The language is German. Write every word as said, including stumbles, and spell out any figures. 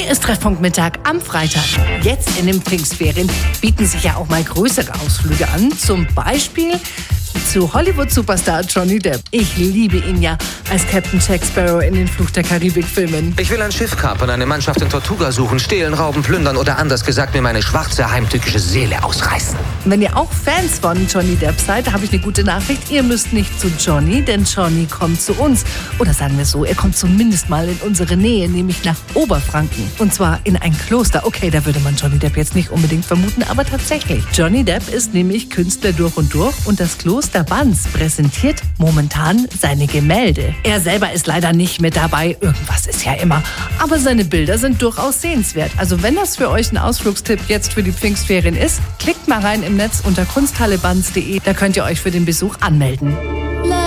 Hier ist Treffpunkt Mittag am Freitag. Jetzt in den Pfingstferien bieten sich ja auch mal größere Ausflüge an. Zum Beispiel zu Hollywood-Superstar Johnny Depp. Ich liebe ihn ja als Captain Jack Sparrow in den Fluch der Karibik-Filmen. Ich will ein Schiff kapern, eine Mannschaft in Tortuga suchen, stehlen, rauben, plündern oder anders gesagt mir meine schwarze, heimtückische Seele ausreißen. Wenn ihr auch Fans von Johnny Depp seid, habe ich eine gute Nachricht. Ihr müsst nicht zu Johnny, denn Johnny kommt zu uns. Oder sagen wir so, er kommt zumindest mal in unsere Nähe, nämlich nach Oberfranken. Und zwar in ein Kloster. Okay, da würde man Johnny Depp jetzt nicht unbedingt vermuten, aber tatsächlich. Johnny Depp ist nämlich Künstler durch und durch und das Kloster Banz präsentiert momentan seine Gemälde. Er selber ist leider nicht mit dabei, irgendwas ist ja immer. Aber seine Bilder sind durchaus sehenswert. Also wenn das für euch ein Ausflugstipp jetzt für die Pfingstferien ist, klickt mal rein im Netz unter kunsthallebanz punkt de, da könnt ihr euch für den Besuch anmelden.